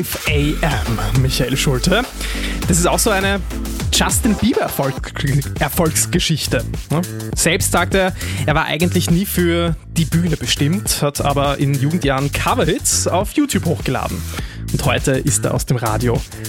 5 AM, Michael Schulte. Das ist auch so eine Justin Bieber Erfolgsgeschichte. Selbst sagt er war eigentlich nie für die Bühne bestimmt, hat aber in Jugendjahren Coverhits auf YouTube hochgeladen. Und heute ist er aus dem Radio